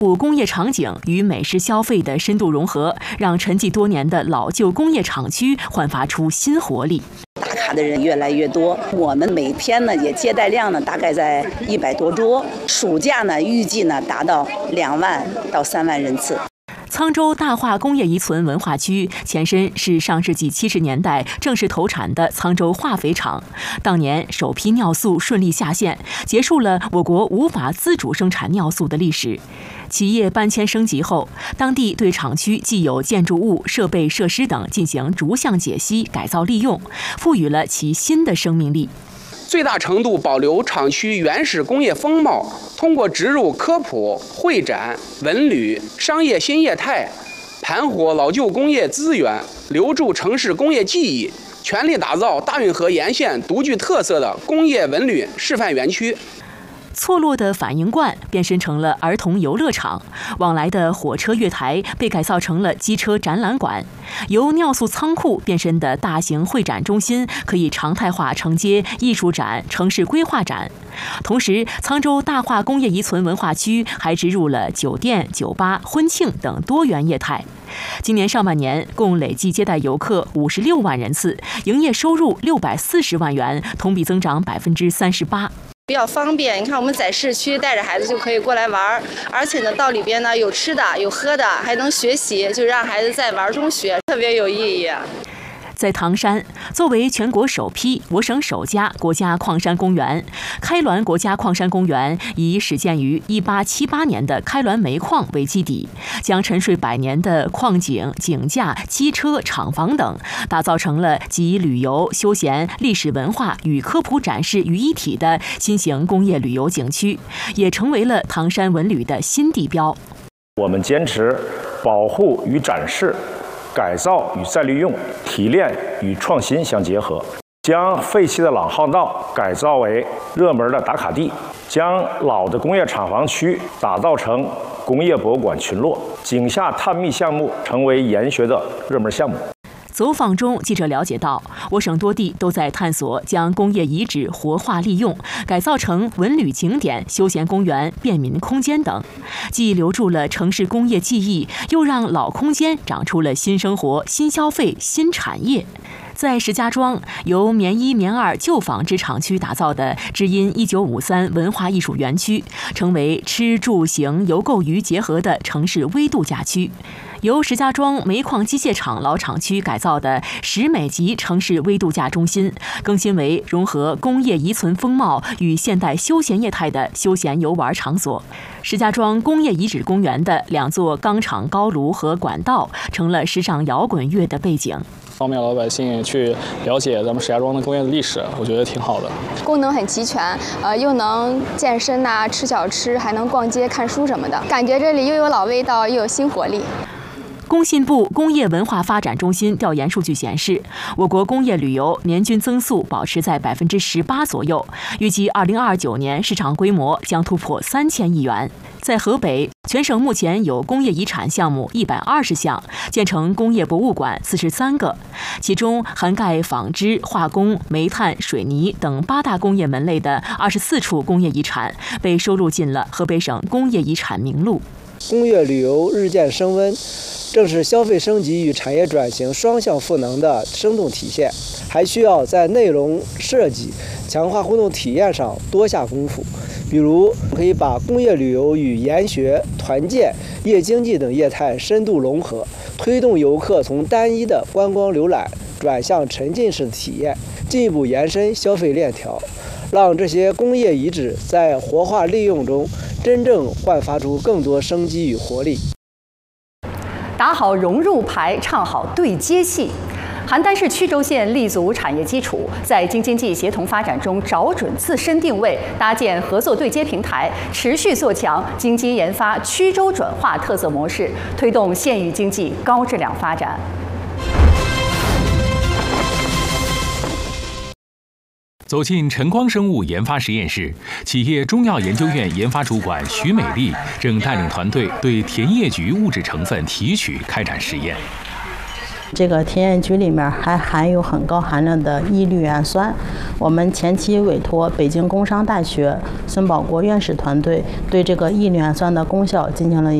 工业场景与美式消费的深度融合，让沉寂多年的老旧工业厂区焕发出新活力。 打卡的人越来越多，我们每天呢也接待量呢大概在100多桌，暑假呢预计呢达到2万到3万人次。 沧州大化工业遗存文化区前身是上世纪70年代正式投产的沧州化肥厂，当年首批尿素顺利下线，结束了我国无法自主生产尿素的历史。企业搬迁升级后，当地对厂区既有建筑物、设备设施等进行逐项解析、改造利用，赋予了其新的生命力。 最大程度保留厂区原始工业风貌，通过植入科普、会展、文旅、商业新业态，盘活老旧工业资源，留住城市工业记忆，全力打造大运河沿线独具特色的工业文旅示范园区。 错落的反应罐变身成了儿童游乐场，往来的火车月台被改造成了机车展览馆，由尿素仓库变身的大型会展中心可以常态化承接艺术展、城市规划展。同时，沧州大化工业遗存文化区还植入了酒店、酒吧、婚庆等多元业态。今年上半年共累计接待游客56万人次，营业收入640万元，同比增长38%。 比较方便，你看我们在市区带着孩子就可以过来玩，而且呢到里边呢有吃的有喝的，还能学习，就让孩子在玩中学，特别有意义。 在唐山，作为全国首批、我省首家国家矿山公园，开滦国家矿山公园以始建于1878年的开滦煤矿为基底，将沉睡100年的矿井、井架、机车、厂房等打造成了集旅游、休闲、历史文化与科普展示于一体的新型工业旅游景区，也成为了唐山文旅的新地标。 我们坚持保护与展示、改造与再利用、提炼与创新相结合，将废弃的老巷道改造为热门的打卡地，将老的工业厂房区打造成工业博物馆群落，井下探秘项目成为研学的热门项目。 走访中，记者了解到，我省多地都在探索将工业遗址活化利用，改造成文旅景点、休闲公园、便民空间等，既留住了城市工业记忆，又让老空间长出了新生活、新消费、新产业。在石家庄，由棉1、棉2旧纺织厂区打造的知音1953文化艺术园区，成为吃住行游购娱结合的城市微度假区。由石家庄煤矿机械厂老厂区改造的10美级城市微度假中心，更新为融合工业遗存风貌与现代休闲业态的休闲游玩场所。石家庄工业遗址公园的2座钢厂高炉和管道，成了时尚摇滚乐的背景。 方便老百姓去了解咱们石家庄的工业的历史，我觉得挺好的。 功能很齐全，又能健身呐、吃小吃，还能逛街、看书什么的，感觉这里又有老味道，又有新活力。 工信部工业文化发展中心调研数据显示，我国工业旅游年均增速保持在18%左右，预计2029年市场规模将突破3000亿元。在河北，全省目前有工业遗产项目120项，建成工业博物馆43个，其中涵盖纺织、化工、煤炭、水泥等8大工业门类的24处工业遗产被收录进了河北省工业遗产名录。 工业旅游日渐升温，正是消费升级与产业转型双向赋能的生动体现，还需要在内容设计、强化互动体验上多下功夫。比如，可以把工业旅游与研学、团建、夜经济等业态深度融合，推动游客从单一的观光浏览转向沉浸式的体验，进一步延伸消费链条，让这些工业遗址在活化利用中真正焕发出更多生机与活力。 打好融入牌，唱好对接戏。邯郸市曲周县立足产业基础，在京津冀协同发展中找准自身定位，搭建合作对接平台，持续做强京津研发曲周转化特色模式，推动县域经济高质量发展。 走进晨光生物研发实验室，企业中药研究院研发主管徐美丽正带领团队对甜叶菊物质成分提取开展实验。 这个甜叶菊里面还含有很高含量的异氯氨酸。我们前期委托北京工商大学孙保国院士团队对这个异氯氨酸的功效进行了